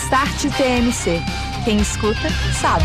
Start TMC. Quem escuta, sabe.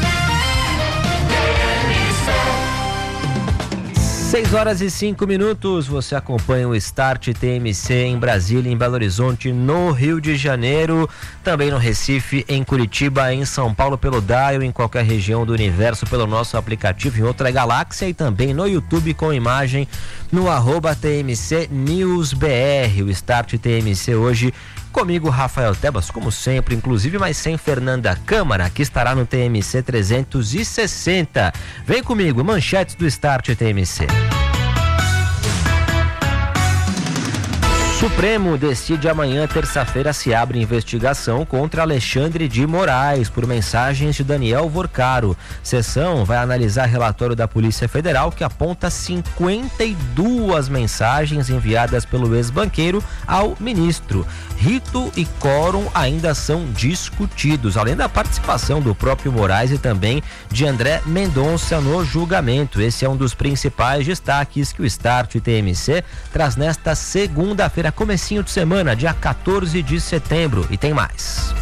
6h05, você acompanha o Start TMC em Brasília, em Belo Horizonte, no Rio de Janeiro, também no Recife, em Curitiba, em São Paulo pelo Dial, em qualquer região do universo pelo nosso aplicativo, em outra galáxia, e também no YouTube com imagem no @TMC News BR. O Start TMC hoje comigo, Rafael Tebas, como sempre, inclusive, mas sem Fernanda Câmara, que estará no TMC 360. Vem comigo, manchetes do Start TMC. Supremo decide amanhã, terça-feira, se abre investigação contra Alexandre de Moraes por mensagens de Daniel Vorcaro. Sessão vai analisar relatório da Polícia Federal que aponta 52 mensagens enviadas pelo ex-banqueiro ao ministro. Rito e quórum ainda são discutidos, além da participação do próprio Moraes e também de André Mendonça no julgamento. Esse é um dos principais destaques que o Start TMC traz nesta segunda-feira, comecinho de semana, dia 14 de setembro, e tem mais.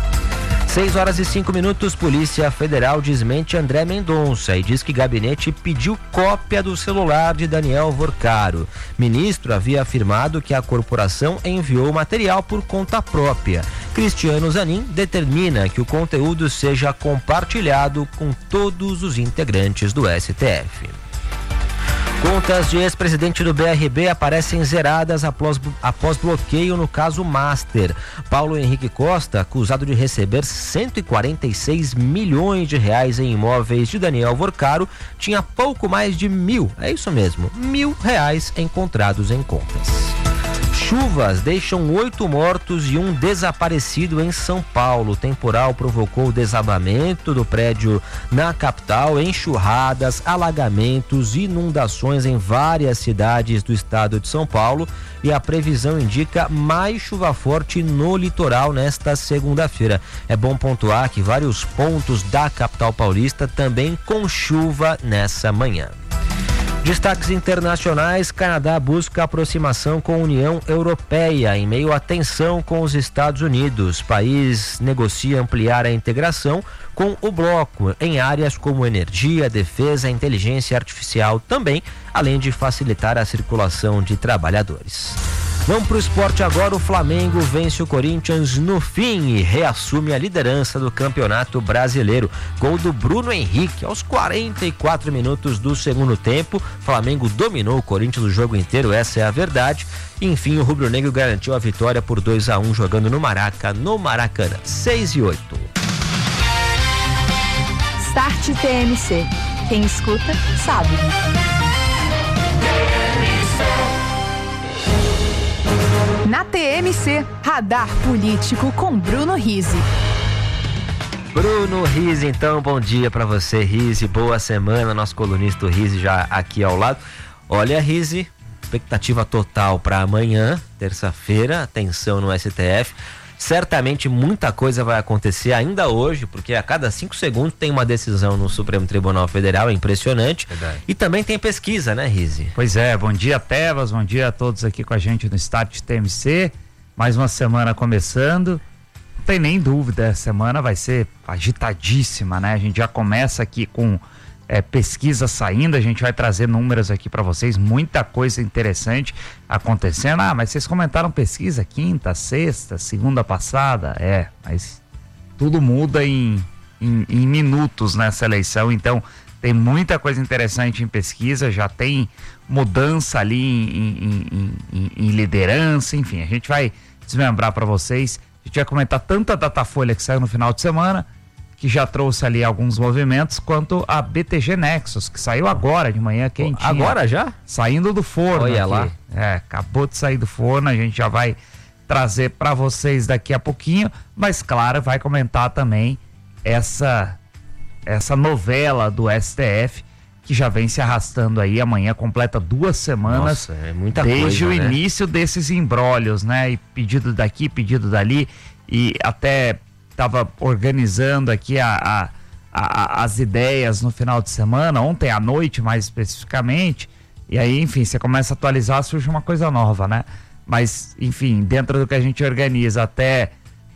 6h05, Polícia Federal desmente André Mendonça e diz que gabinete pediu cópia do celular de Daniel Vorcaro. Ministro havia afirmado que a corporação enviou o material por conta própria. Cristiano Zanin determina que o conteúdo seja compartilhado com todos os integrantes do STF. Contas de ex-presidente do BRB aparecem zeradas após bloqueio no caso Master. Paulo Henrique Costa, acusado de receber 146 milhões de reais em imóveis de Daniel Vorcaro, tinha pouco mais de R$1.000 encontrados em contas. Chuvas deixam 8 mortos e 1 desaparecido em São Paulo. O temporal provocou o desabamento do prédio na capital, enxurradas, alagamentos e inundações em várias cidades do estado de São Paulo, e a previsão indica mais chuva forte no litoral nesta segunda-feira. É bom pontuar que vários pontos da capital paulista também com chuva nessa manhã. Destaques internacionais: Canadá busca aproximação com a União Europeia em meio à tensão com os Estados Unidos. O país negocia ampliar a integração com o bloco em áreas como energia, defesa, inteligência artificial também, além de facilitar a circulação de trabalhadores. Vamos para o esporte agora. O Flamengo vence o Corinthians no fim e reassume a liderança do Campeonato Brasileiro. Gol do Bruno Henrique aos 44 minutos do segundo tempo. Flamengo dominou o Corinthians o jogo inteiro, essa é a verdade. Enfim, o rubro-negro garantiu a vitória por 2-1 jogando no Maracanã. 6-8. Start TMC. Quem escuta, sabe. Na TMC, Radar Político com Bruno Rizzi. Bruno Rizzi, então, bom dia pra você, Rizzi, boa semana, nosso colunista Rizzi já aqui ao lado. Olha, Rizzi, expectativa total para amanhã, terça-feira, atenção no STF. Certamente muita coisa vai acontecer ainda hoje, porque a cada 5 segundos tem uma decisão no Supremo Tribunal Federal, é impressionante. Verdade. E também tem pesquisa, né, Rizzi? Pois é, bom dia, Tebas, bom dia a todos aqui com a gente no Start TMC, mais uma semana começando, não tem nem dúvida, a semana vai ser agitadíssima, né? A gente já começa aqui com pesquisa saindo, a gente vai trazer números aqui para vocês, muita coisa interessante acontecendo. Mas vocês comentaram pesquisa quinta, sexta, segunda passada, mas tudo muda em minutos nessa eleição, então tem muita coisa interessante em pesquisa, já tem mudança ali em liderança, enfim, a gente vai desmembrar para vocês, a gente vai comentar tanto a Datafolha que saiu no final de semana, que já trouxe ali alguns movimentos, quanto a BTG Nexus, que saiu agora de manhã, quentinha. Agora já? Saindo do forno. Olha aqui. Lá. Acabou de sair do forno, a gente já vai trazer para vocês daqui a pouquinho, mas claro, vai comentar também essa novela do STF, que já vem se arrastando aí, amanhã completa 2 semanas. Nossa, é muita desde coisa, o início desses imbrólios, né? E pedido daqui, pedido dali, e até estava organizando aqui as ideias no final de semana, ontem à noite mais especificamente, e aí, enfim, você começa a atualizar, surge uma coisa nova, né? Mas, enfim, dentro do que a gente organiza até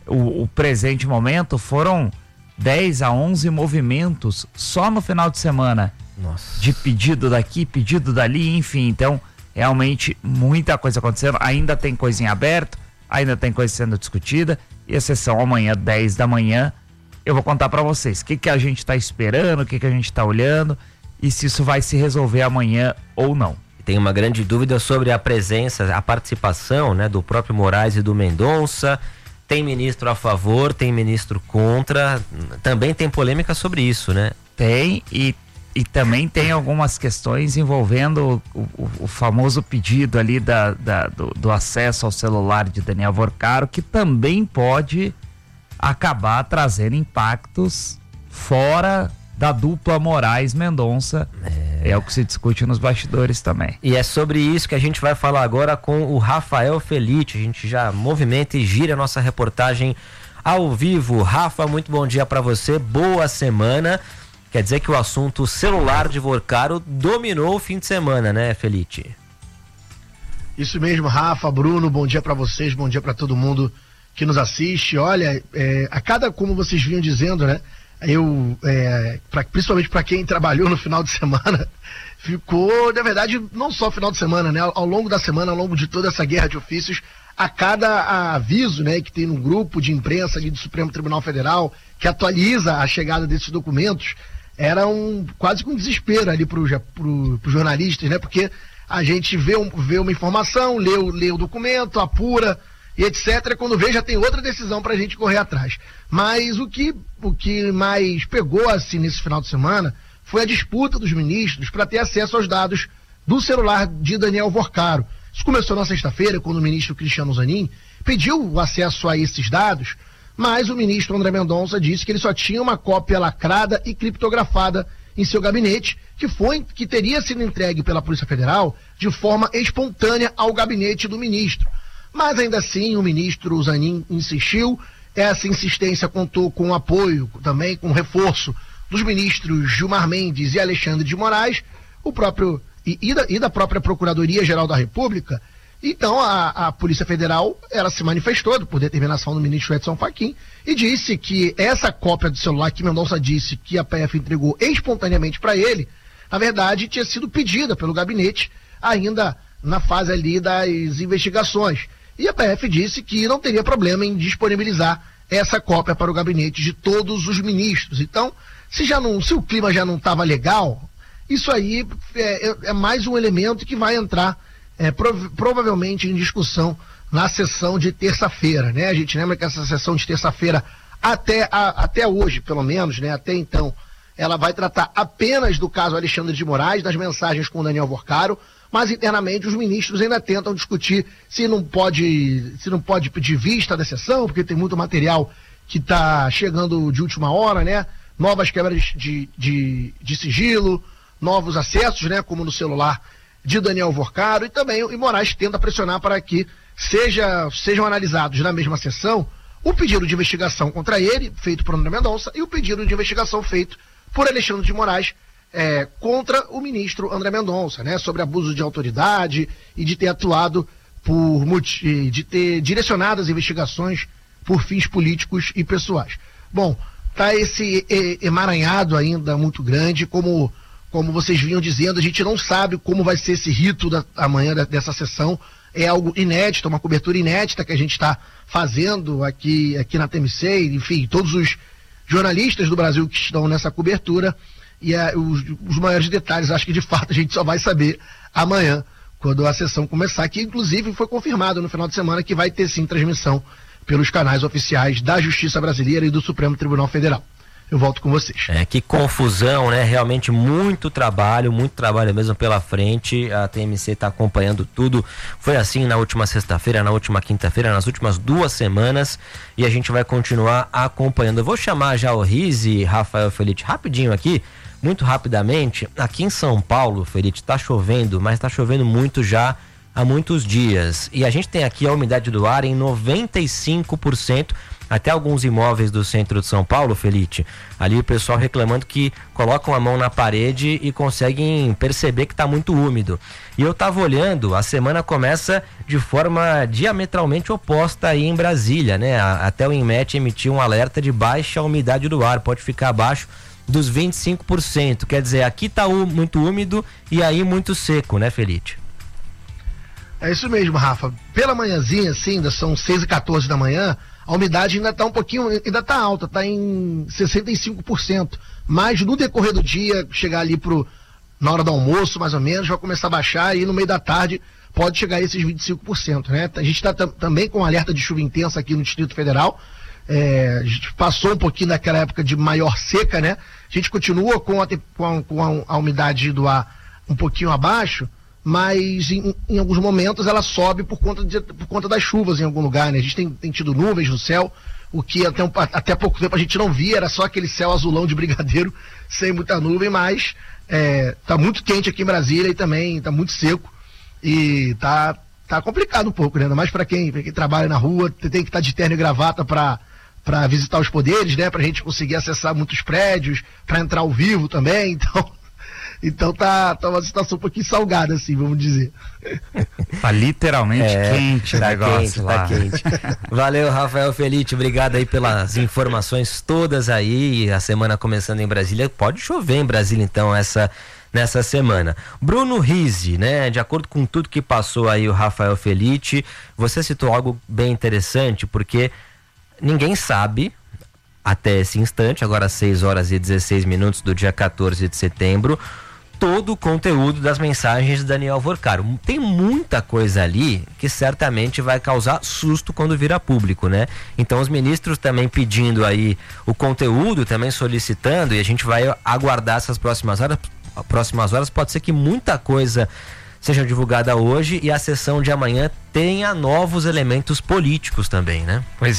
o presente momento foram 10 a 11 movimentos só no final de semana. Nossa. De pedido daqui, pedido dali, enfim. Então, realmente, muita coisa acontecendo. Ainda tem coisa em aberto, ainda tem coisa sendo discutida. E a sessão amanhã, 10 da manhã, eu vou contar para vocês o que a gente está esperando, o que a gente está olhando e se isso vai se resolver amanhã ou não. Tem uma grande dúvida sobre a presença, a participação, né, do próprio Moraes e do Mendonça. Tem ministro a favor, tem ministro contra. Também tem polêmica sobre isso, né? Tem, e também tem algumas questões envolvendo o famoso pedido ali do acesso ao celular de Daniel Vorcaro, que também pode acabar trazendo impactos fora da dupla Moraes-Mendonça. É o que se discute nos bastidores também. E é sobre isso que a gente vai falar agora com o Rafael Felite. A gente já movimenta e gira a nossa reportagem ao vivo. Rafa, muito bom dia para você, boa semana. Quer dizer que o assunto celular de Vorcaro dominou o fim de semana, né, Felite? Isso mesmo, Rafa, Bruno, bom dia para vocês, bom dia para todo mundo que nos assiste. Olha, como vocês vinham dizendo, né? Principalmente para quem trabalhou no final de semana, ficou, na verdade, não só final de semana, né? Ao longo da semana, ao longo de toda essa guerra de ofícios, a cada aviso, né, que tem no grupo de imprensa ali do Supremo Tribunal Federal, que atualiza a chegada desses documentos, era quase que um desespero ali para os jornalistas, né? Porque a gente vê uma informação, lê o documento, apura e etc. Quando vê, já tem outra decisão para a gente correr atrás. Mas o que mais pegou assim nesse final de semana foi a disputa dos ministros para ter acesso aos dados do celular de Daniel Vorcaro. Isso começou na sexta-feira, quando o ministro Cristiano Zanin pediu o acesso a esses dados, mas o ministro André Mendonça disse que ele só tinha uma cópia lacrada e criptografada em seu gabinete, que teria sido entregue pela Polícia Federal de forma espontânea ao gabinete do ministro. Mas ainda assim o ministro Zanin insistiu. Essa insistência contou com o apoio, também com o reforço dos ministros Gilmar Mendes e Alexandre de Moraes, e da própria Procuradoria-Geral da República. Então a Polícia Federal, ela se manifestou por determinação do ministro Edson Fachin e disse que essa cópia do celular que Mendonça disse que a PF entregou espontaneamente para ele, na verdade tinha sido pedida pelo gabinete ainda na fase ali das investigações. E a PF disse que não teria problema em disponibilizar essa cópia para o gabinete de todos os ministros. Então, se o clima já não estava legal, isso aí é mais um elemento que vai entrar provavelmente em discussão na sessão de terça-feira, né? A gente lembra que essa sessão de terça-feira, até hoje, pelo menos, né? Até então, ela vai tratar apenas do caso Alexandre de Moraes, das mensagens com Daniel Vorcaro, mas internamente os ministros ainda tentam discutir se não pode pedir vista da sessão, porque tem muito material que está chegando de última hora, né? Novas quebras de sigilo, novos acessos, né? Como no celular de Daniel Vorcaro, e também o Moraes tenta pressionar para que sejam analisados na mesma sessão o pedido de investigação contra ele, feito por André Mendonça, e o pedido de investigação feito por Alexandre de Moraes contra o ministro André Mendonça, né, sobre abuso de autoridade e de ter atuado de ter direcionado as investigações por fins políticos e pessoais. Bom, tá esse emaranhado ainda muito grande, como vocês vinham dizendo, a gente não sabe como vai ser esse rito amanhã dessa sessão. É algo inédito, uma cobertura inédita que a gente está fazendo aqui na TMC, enfim, todos os jornalistas do Brasil que estão nessa cobertura, e os maiores detalhes, acho que de fato a gente só vai saber amanhã, quando a sessão começar, que inclusive foi confirmado no final de semana que vai ter sim transmissão pelos canais oficiais da Justiça Brasileira e do Supremo Tribunal Federal. Eu volto com vocês. Que confusão, né? Realmente muito trabalho mesmo pela frente. A TMC está acompanhando tudo. Foi assim na última sexta-feira, na última quinta-feira, nas últimas 2 semanas, e a gente vai continuar acompanhando. Eu vou chamar já o Rizzi, Rafael Felite, rapidinho aqui, muito rapidamente. Aqui em São Paulo, Felite, está chovendo, mas está chovendo muito já há muitos dias. E a gente tem aqui a umidade do ar em 95%. até alguns imóveis do centro de São Paulo, Felite, ali o pessoal reclamando que colocam a mão na parede e conseguem perceber que está muito úmido. E eu estava olhando, a semana começa de forma diametralmente oposta aí em Brasília, né? Até o INMET emitiu um alerta de baixa umidade do ar, pode ficar abaixo dos 25%, quer dizer, aqui está muito úmido e aí muito seco, né, Felite? É isso mesmo, Rafa. Pela manhãzinha, assim, ainda são 6h14 da manhã, a umidade ainda está um pouquinho, ainda está alta, está em 65%. Mas no decorrer do dia, chegar ali na hora do almoço, mais ou menos, vai começar a baixar e no meio da tarde pode chegar a esses 25%, né? A gente está também com um alerta de chuva intensa aqui no Distrito Federal. A gente passou um pouquinho daquela época de maior seca, né? A gente continua com a umidade do ar um pouquinho abaixo, mas em alguns momentos ela sobe por conta das chuvas em algum lugar, né? A gente tem tido nuvens no céu, o que até pouco tempo a gente não via, era só aquele céu azulão de brigadeiro, sem muita nuvem, mas tá muito quente aqui em Brasília e também tá muito seco e tá complicado um pouco, né? Ainda mais para quem trabalha na rua, tem que estar de terno e gravata para visitar os poderes, né? Pra gente conseguir acessar muitos prédios, para entrar ao vivo também, então tá uma situação um pouquinho salgada, assim, vamos dizer. Tá literalmente quente o negócio lá. Tá quente. Valeu, Rafael Felite, obrigado aí pelas informações todas aí, a semana começando em Brasília, pode chover em Brasília então nessa semana. Bruno Rizzi, né, de acordo com tudo que passou aí o Rafael Felite, você citou algo bem interessante, porque ninguém sabe até esse instante, agora 6h16 do dia 14 de setembro, todo o conteúdo das mensagens de Daniel Vorcaro. Tem muita coisa ali que certamente vai causar susto quando vir a público, né? Então os ministros também pedindo aí o conteúdo, também solicitando, e a gente vai aguardar essas próximas horas, pode ser que muita coisa seja divulgada hoje e a sessão de amanhã tenha novos elementos políticos também, né? Pois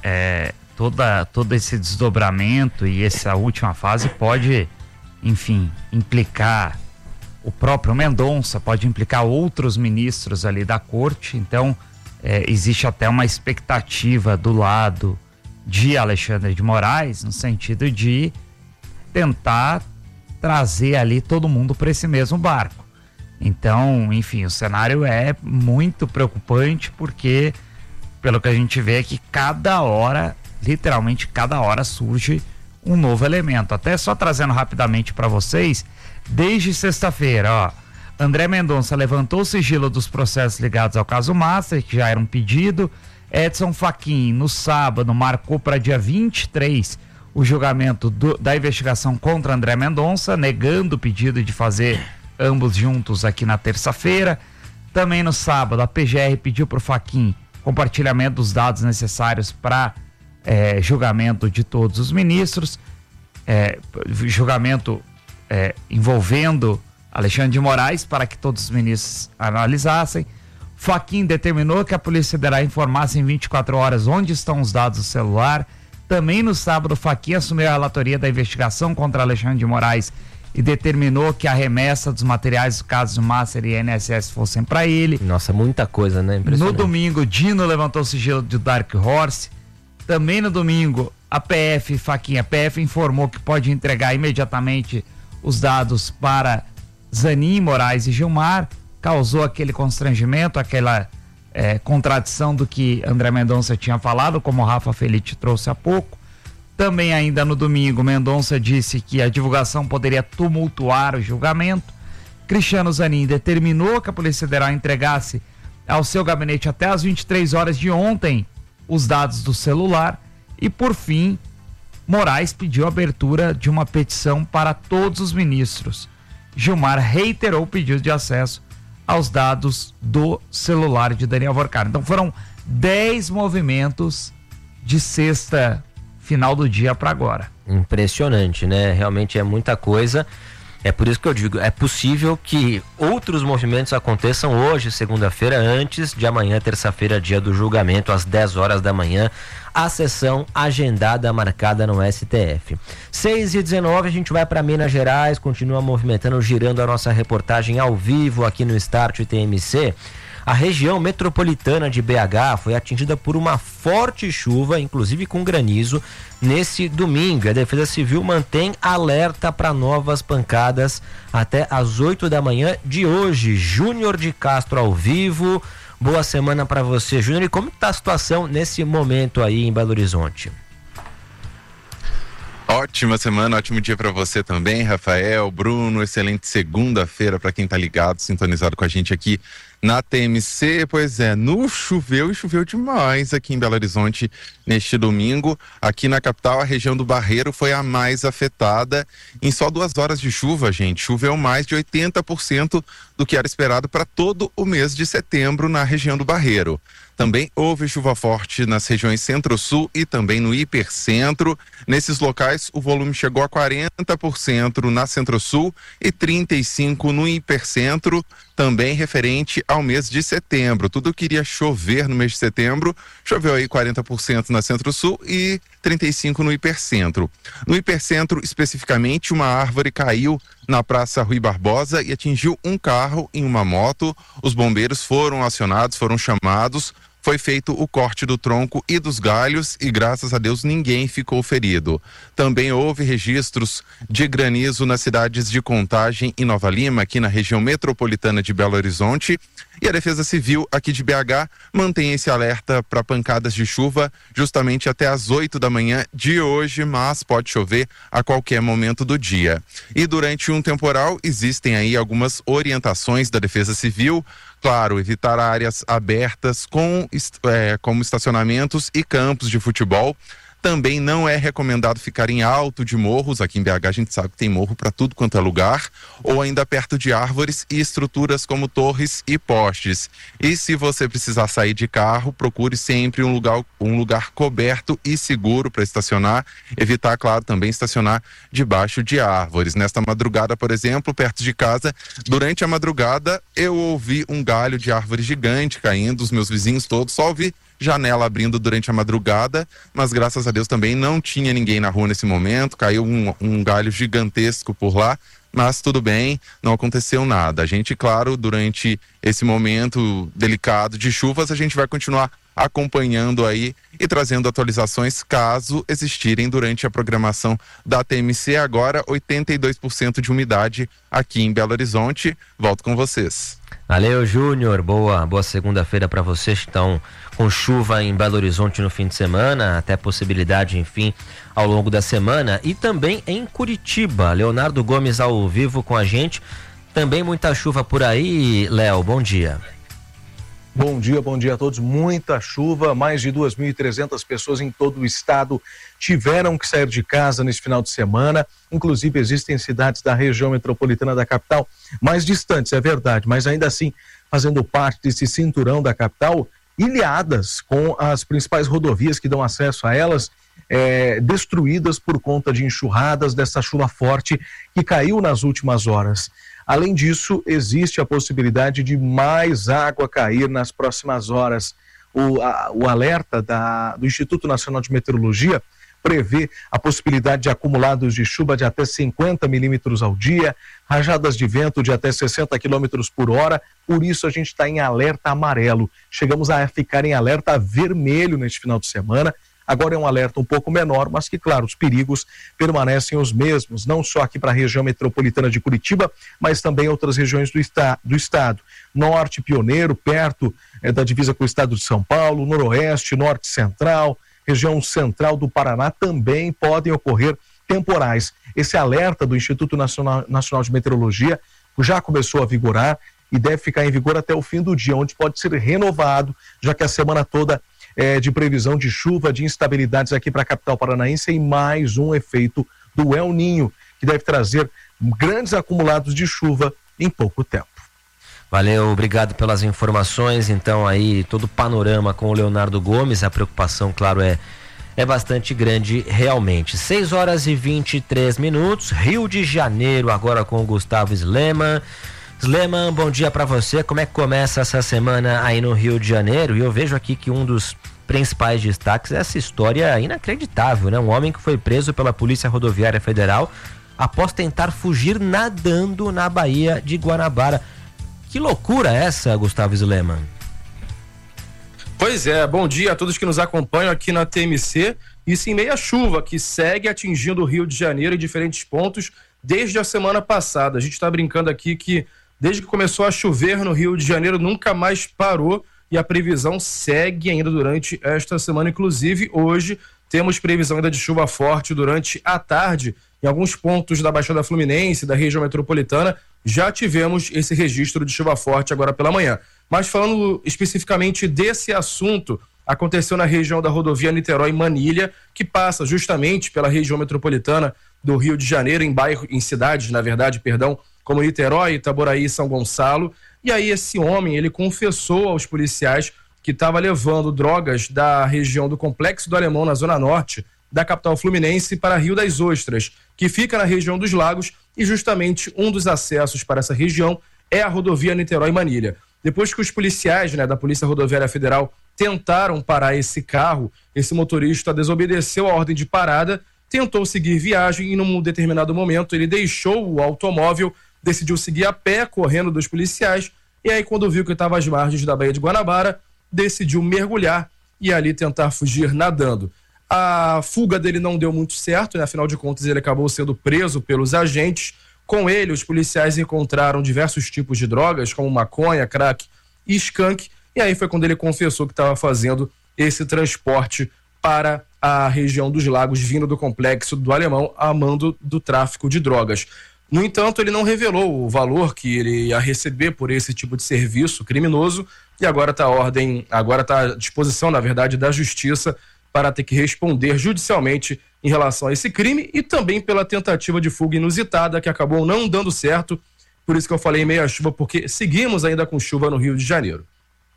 todo esse desdobramento e essa última fase pode, enfim, implicar o próprio Mendonça, pode implicar outros ministros ali da corte, então existe até uma expectativa do lado de Alexandre de Moraes, no sentido de tentar trazer ali todo mundo para esse mesmo barco. Então, enfim, o cenário é muito preocupante porque, pelo que a gente vê, é que cada hora, literalmente cada hora, surge um novo elemento. Até só trazendo rapidamente para vocês, desde sexta-feira, André Mendonça levantou o sigilo dos processos ligados ao caso Master, que já era um pedido. Edson Fachin, no sábado, marcou para dia 23 o julgamento da investigação contra André Mendonça, negando o pedido de fazer ambos juntos aqui na terça-feira. Também no sábado, a PGR pediu para o Fachin compartilhamento dos dados necessários para julgamento de todos os ministros, julgamento envolvendo Alexandre de Moraes, para que todos os ministros analisassem. Fachin determinou que a Polícia Federal informasse em 24 horas onde estão os dados do celular. Também no sábado, Fachin assumiu a relatoria da investigação contra Alexandre de Moraes e determinou que a remessa dos materiais dos casos Master e INSS fossem para ele. Nossa, muita coisa, né? No domingo, Dino levantou o sigilo de Dark Horse. Também no domingo, a PF informou que pode entregar imediatamente os dados para Zanin, Moraes e Gilmar. Causou aquele constrangimento, aquela contradição do que André Mendonça tinha falado, como o Rafa Felite trouxe há pouco. Também ainda no domingo, Mendonça disse que a divulgação poderia tumultuar o julgamento. Cristiano Zanin determinou que a Polícia Federal entregasse ao seu gabinete até às 23 horas de ontem os dados do celular. E por fim, Moraes pediu a abertura de uma petição para todos os ministros. Gilmar reiterou o pedido de acesso aos dados do celular de Daniel Vorcaro. Então foram 10 movimentos de sexta, final do dia para agora. Impressionante, né? Realmente é muita coisa. É por isso que eu digo, é possível que outros movimentos aconteçam hoje, segunda-feira, antes de amanhã, terça-feira, dia do julgamento, às 10 horas da manhã, a sessão agendada, marcada no STF. 6h19, a gente vai para Minas Gerais, continua movimentando, girando a nossa reportagem ao vivo aqui no Start TMC. A região metropolitana de BH foi atingida por uma forte chuva, inclusive com granizo, nesse domingo. A Defesa Civil mantém alerta para novas pancadas até às 8 da manhã de hoje. Júnior de Castro ao vivo. Boa semana para você, Júnior. E como está a situação nesse momento aí em Belo Horizonte? Ótima semana, ótimo dia para você também, Rafael, Bruno. Excelente segunda-feira para quem tá ligado, sintonizado com a gente aqui na TMC. Pois é, choveu e choveu demais aqui em Belo Horizonte neste domingo. Aqui na capital, a região do Barreiro foi a mais afetada. Em só 2 horas de chuva, gente, choveu mais de 80% do que era esperado para todo o mês de setembro na região do Barreiro. Também houve chuva forte nas regiões Centro-Sul e também no Hipercentro. Nesses locais, o volume chegou a 40% na Centro-Sul e 35% no Hipercentro, também referente ao mês de setembro. Tudo que iria chover no mês de setembro, choveu aí 40% na Centro-Sul e 35% no Hipercentro. No Hipercentro, especificamente, uma árvore caiu na Praça Rui Barbosa e atingiu um carro e uma moto. Os bombeiros foram acionados, foram chamados. Foi feito o corte do tronco e dos galhos e, graças a Deus, ninguém ficou ferido. Também houve registros de granizo nas cidades de Contagem e Nova Lima, aqui na região metropolitana de Belo Horizonte. E a Defesa Civil aqui de BH mantém esse alerta para pancadas de chuva justamente até às 8 da manhã de hoje, mas pode chover a qualquer momento do dia. E durante um temporal existem aí algumas orientações da Defesa Civil. Claro, evitar áreas abertas como estacionamentos e campos de futebol. Também não é recomendado ficar em alto de morros. Aqui em BH a gente sabe que tem morro para tudo quanto é lugar, ou ainda perto de árvores e estruturas como torres e postes. E se você precisar sair de carro, procure sempre um lugar coberto e seguro para estacionar. Evitar, claro, também estacionar debaixo de árvores. Nesta madrugada, por exemplo, perto de casa, durante a madrugada eu ouvi um galho de árvore gigante caindo, os meus vizinhos todos, só ouvi janela abrindo durante a madrugada, mas graças a Deus também não tinha ninguém na rua nesse momento. Caiu um galho gigantesco por lá, mas tudo bem, não aconteceu nada. A gente, claro, durante esse momento delicado de chuvas, a gente vai continuar acompanhando aí e trazendo atualizações caso existirem durante a programação da TMC. Agora 82% de umidade aqui em Belo Horizonte. Volto com vocês. Valeu, Júnior. Boa segunda-feira para vocês que estão com chuva em Belo Horizonte no fim de semana, até possibilidade, enfim, ao longo da semana. E também em Curitiba. Leonardo Gomes ao vivo com a gente. Também muita chuva por aí, Léo. Bom dia. Bom dia a todos. Muita chuva, mais de 2.300 pessoas em todo o estado tiveram que sair de casa nesse final de semana. Inclusive existem cidades da região metropolitana da capital mais distantes, é verdade, mas ainda assim fazendo parte desse cinturão da capital, ilhadas com as principais rodovias que dão acesso a elas, destruídas por conta de enxurradas dessa chuva forte que caiu nas últimas horas. Além disso, existe a possibilidade de mais água cair nas próximas horas. O alerta do Instituto Nacional de Meteorologia prevê a possibilidade de acumulados de chuva de até 50 milímetros ao dia, rajadas de vento de até 60 quilômetros por hora. Por isso a gente está em alerta amarelo. Chegamos a ficar em alerta vermelho neste final de semana. Agora é um alerta um pouco menor, mas que, claro, os perigos permanecem os mesmos, não só aqui para a região metropolitana de Curitiba, mas também outras regiões do estado. Norte pioneiro, perto da divisa com o estado de São Paulo, noroeste, norte central, região central do Paraná também podem ocorrer temporais. Esse alerta do Instituto Nacional de Meteorologia já começou a vigorar e deve ficar em vigor até o fim do dia, onde pode ser renovado, já que a semana toda de previsão de chuva, de instabilidades aqui para a capital paranaense e mais um efeito do El Ninho, que deve trazer grandes acumulados de chuva em pouco tempo. Valeu, obrigado pelas informações. Então aí todo o panorama com o Leonardo Gomes, a preocupação, claro, é bastante grande realmente. 6h23, Rio de Janeiro, agora com o Gustavo Sleman. Sleman, bom dia para você. Como é que começa essa semana aí no Rio de Janeiro? E eu vejo aqui que um dos principais destaques é essa história inacreditável, né? Um homem que foi preso pela Polícia Rodoviária Federal após tentar fugir nadando na Baía de Guanabara. Que loucura é essa, Gustavo Zuleman? Pois é, bom dia a todos que nos acompanham aqui na TMC. Isso em meia chuva, que segue atingindo o Rio de Janeiro em diferentes pontos desde a semana passada. A gente está brincando aqui que desde que começou a chover no Rio de Janeiro nunca mais parou e a previsão segue ainda durante esta semana. Inclusive, hoje temos previsão ainda de chuva forte durante a tarde. Em alguns pontos da Baixada Fluminense, da região metropolitana, já tivemos esse registro de chuva forte agora pela manhã. Mas falando especificamente desse assunto, aconteceu na região da rodovia Niterói-Manilha, que passa justamente pela região metropolitana do Rio de Janeiro, em cidades, como Niterói, Itaboraí e São Gonçalo. E aí esse homem, ele confessou aos policiais que estava levando drogas da região do Complexo do Alemão, na zona norte da capital fluminense, para Rio das Ostras, que fica na região dos Lagos, e justamente um dos acessos para essa região é a rodovia Niterói-Manilha. Depois que os policiais, da Polícia Rodoviária Federal tentaram parar esse carro, esse motorista desobedeceu a ordem de parada, tentou seguir viagem e num determinado momento ele deixou o automóvel, decidiu seguir a pé, correndo dos policiais, e aí quando viu que estava às margens da Baía de Guanabara, decidiu mergulhar e ali tentar fugir nadando. A fuga dele não deu muito certo, afinal de contas ele acabou sendo preso pelos agentes. Com ele, os policiais encontraram diversos tipos de drogas, como maconha, crack e skunk, e aí foi quando ele confessou que estava fazendo esse transporte para a região dos Lagos, vindo do Complexo do Alemão, a mando do tráfico de drogas. No entanto, ele não revelou o valor que ele ia receber por esse tipo de serviço criminoso, e agora está à disposição, na verdade, da Justiça para ter que responder judicialmente em relação a esse crime e também pela tentativa de fuga inusitada que acabou não dando certo. Por isso que eu falei em meia chuva, porque seguimos ainda com chuva no Rio de Janeiro.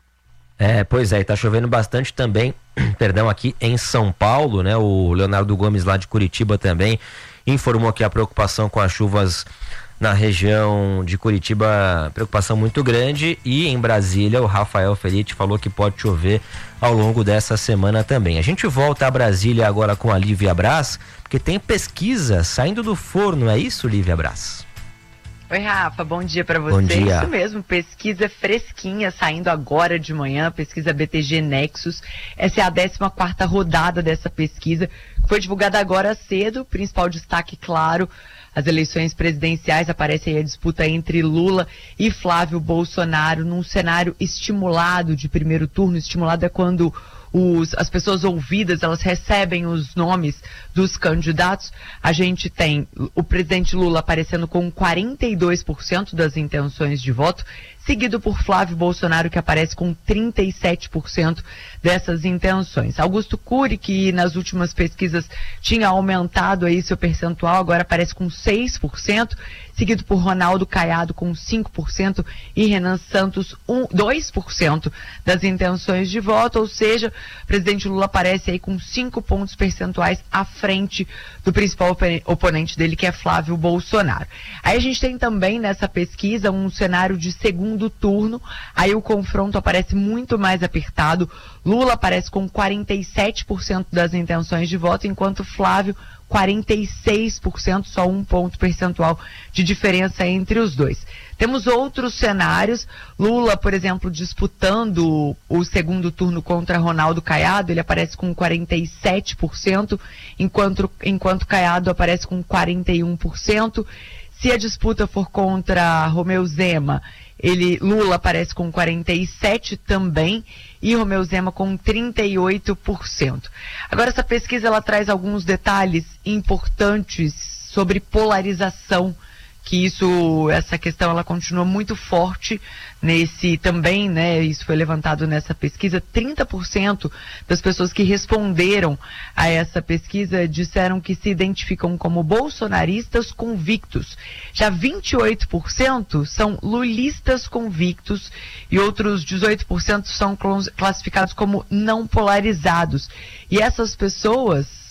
Pois é, e tá chovendo bastante também, aqui em São Paulo, O Leonardo Gomes lá de Curitiba também informou que a preocupação com as chuvas na região de Curitiba, preocupação muito grande, e em Brasília o Rafael Felite falou que pode chover ao longo dessa semana também. A gente volta a Brasília agora com a Lívia Braz, porque tem pesquisa saindo do forno, é isso, Lívia Braz? Oi, Rafa, bom dia para você. Bom dia. Isso mesmo, pesquisa fresquinha saindo agora de manhã, pesquisa BTG Nexus. Essa é a 14ª rodada dessa pesquisa, que foi divulgada agora cedo. Principal destaque, claro, as eleições presidenciais. Aparece aí a disputa entre Lula e Flávio Bolsonaro num cenário estimulado de primeiro turno. Estimulado é quando as pessoas ouvidas, elas recebem os nomes dos candidatos. A gente tem o presidente Lula aparecendo com 42% das intenções de voto, seguido por Flávio Bolsonaro, que aparece com 37% dessas intenções. Augusto Cury, que nas últimas pesquisas tinha aumentado aí seu percentual, agora aparece com 6%, seguido por Ronaldo Caiado com 5% e Renan Santos 2% das intenções de voto, ou seja, o presidente Lula aparece aí com 5 pontos percentuais à frente do principal oponente dele, que é Flávio Bolsonaro. Aí a gente tem também nessa pesquisa um cenário de segundo turno, aí o confronto aparece muito mais apertado. Lula aparece com 47% das intenções de voto, enquanto Flávio 46%, só 1 ponto percentual de diferença entre os dois. Temos outros cenários, Lula, por exemplo, disputando o segundo turno contra Ronaldo Caiado, ele aparece com 47%, enquanto Caiado aparece com 41%. Se a disputa for contra Romeu Zema, Lula aparece com 47% também e Romeu Zema com 38%. Agora, essa pesquisa ela traz alguns detalhes importantes sobre polarização, que essa questão ela continua muito forte também, isso foi levantado nessa pesquisa. 30% das pessoas que responderam a essa pesquisa disseram que se identificam como bolsonaristas convictos. Já 28% são lulistas convictos e outros 18% são classificados como não polarizados. E essas pessoas,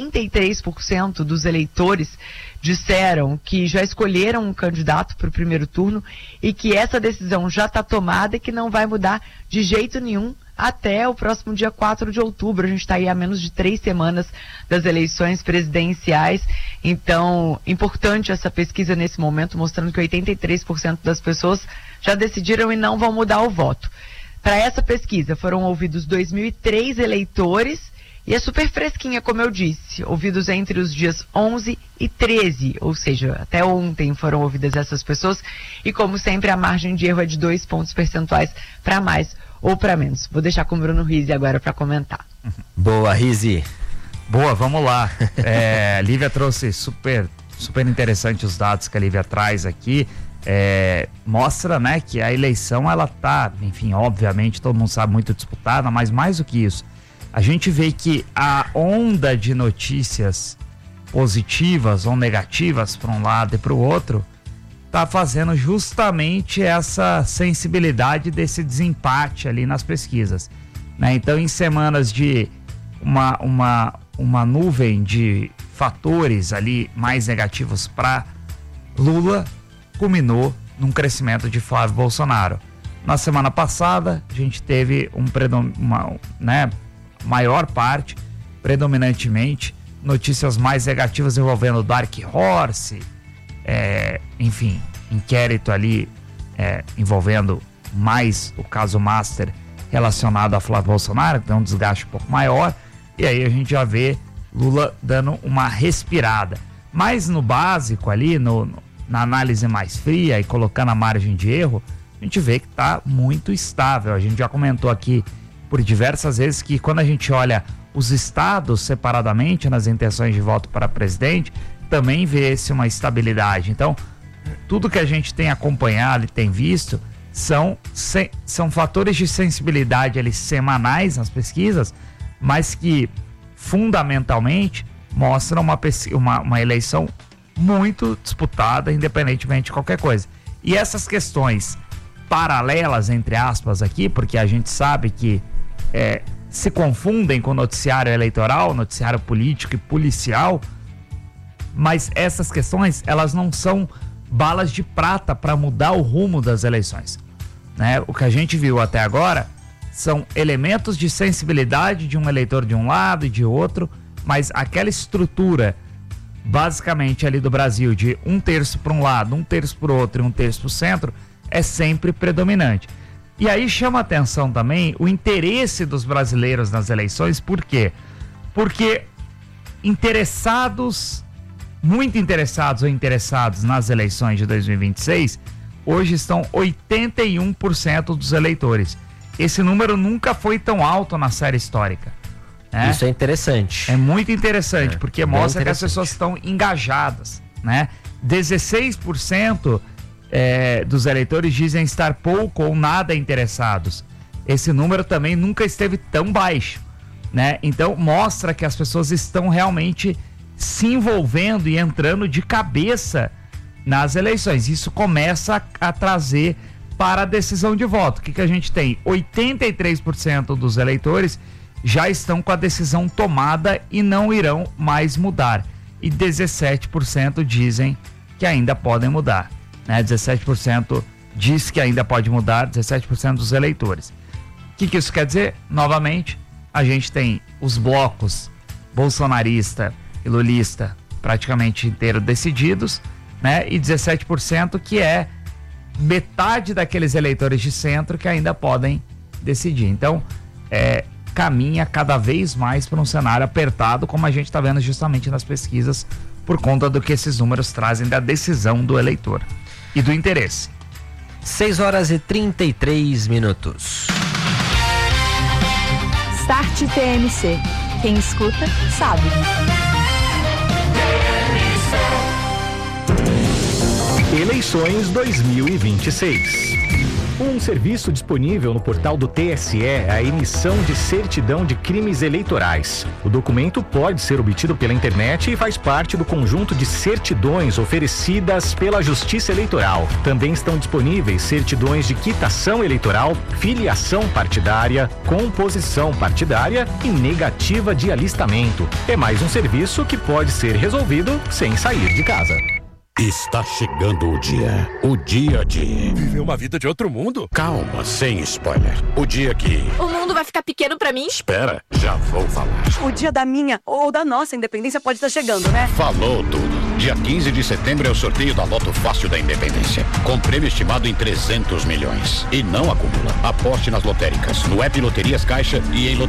83% dos eleitores disseram que já escolheram um candidato para o primeiro turno e que essa decisão já está tomada e que não vai mudar de jeito nenhum até o próximo dia 4 de outubro. A gente está aí a menos de 3 semanas das eleições presidenciais. Então, importante essa pesquisa nesse momento, mostrando que 83% das pessoas já decidiram e não vão mudar o voto. Para essa pesquisa foram ouvidos 2.003 eleitores e é super fresquinha, como eu disse, ouvidos entre os dias 11 e 13, ou seja, até ontem foram ouvidas essas pessoas e, como sempre, a margem de erro é de 2 pontos percentuais para mais ou para menos. Vou deixar com o Bruno Rizzi agora para comentar. Boa, Rizzi. Boa, vamos lá. Lívia trouxe super interessante os dados que a Lívia traz aqui. Mostra, né, que a eleição ela tá, enfim, obviamente todo mundo sabe, muito disputada, mas mais do que isso, a gente vê que a onda de notícias positivas ou negativas para um lado e para o outro tá fazendo justamente essa sensibilidade desse desempate ali nas pesquisas, né? Então, em semanas de uma nuvem de fatores ali mais negativos para Lula, culminou num crescimento de Flávio Bolsonaro. Na semana passada, a gente teve maior parte, predominantemente, notícias mais negativas envolvendo Dark Horse, enfim, inquérito ali envolvendo mais o caso Master relacionado a Flávio Bolsonaro, que tem um desgaste um pouco maior, e aí a gente já vê Lula dando uma respirada. Mas no básico ali, na análise mais fria e colocando a margem de erro, a gente vê que está muito estável. A gente já comentou aqui por diversas vezes que quando a gente olha os estados separadamente nas intenções de voto para presidente, também vê-se uma estabilidade. Então, tudo que a gente tem acompanhado e tem visto são fatores de sensibilidade ali semanais nas pesquisas, mas que fundamentalmente mostram uma eleição muito disputada, independentemente de qualquer coisa. E essas questões paralelas, entre aspas, aqui, porque a gente sabe que se confundem com o noticiário eleitoral, noticiário político e policial, mas essas questões, elas não são balas de prata para mudar o rumo das eleições, né? O que a gente viu até agora são elementos de sensibilidade de um eleitor de um lado e de outro, mas aquela estrutura basicamente ali do Brasil de 1/3 para um lado, 1/3 para o outro e 1/3 para o centro é sempre predominante. E aí chama a atenção também o interesse dos brasileiros nas eleições. Por quê? Porque muito interessados ou interessados nas eleições de 2026, hoje estão 81% dos eleitores. Esse número nunca foi tão alto na série histórica. Isso é interessante. É muito interessante, porque mostra que as pessoas estão engajadas, né? 16% dos eleitores dizem estar pouco ou nada interessados. Esse número também nunca esteve tão baixo, né? Então mostra que as pessoas estão realmente se envolvendo e entrando de cabeça nas eleições. Isso começa a trazer para a decisão de voto. O que a gente tem? 83% dos eleitores já estão com a decisão tomada e não irão mais mudar. E 17% dizem que ainda podem mudar, né? 17% diz que ainda pode mudar, 17% dos eleitores. O que isso quer dizer? Novamente, a gente tem os blocos bolsonarista e lulista praticamente inteiro decididos, né? E 17% que é metade daqueles eleitores de centro que ainda podem decidir. Então, caminha cada vez mais para um cenário apertado, como a gente está vendo justamente nas pesquisas, por conta do que esses números trazem da decisão do eleitor e do interesse. 6h33. Start TMC. Quem escuta, sabe. Eleições 2026. Um serviço disponível no portal do TSE é a emissão de certidão de crimes eleitorais. O documento pode ser obtido pela internet e faz parte do conjunto de certidões oferecidas pela Justiça Eleitoral. Também estão disponíveis certidões de quitação eleitoral, filiação partidária, composição partidária e negativa de alistamento. É mais um serviço que pode ser resolvido sem sair de casa. Está chegando o dia de... Viver uma vida de outro mundo? Calma, sem spoiler. O dia que... O mundo vai ficar pequeno pra mim? Espera, já vou falar. O dia da minha ou da nossa independência pode estar chegando, né? Falou tudo. Dia 15 de setembro é o sorteio da Loto Fácil da Independência, com prêmio estimado em 300 milhões. E não acumula. Aposte nas lotéricas, no app Loterias Caixa e em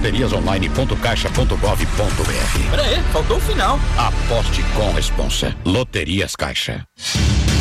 loteriasonline.caixa.gov.br. Pera aí, faltou o final. Aposte com responsa. Loterias Caixa.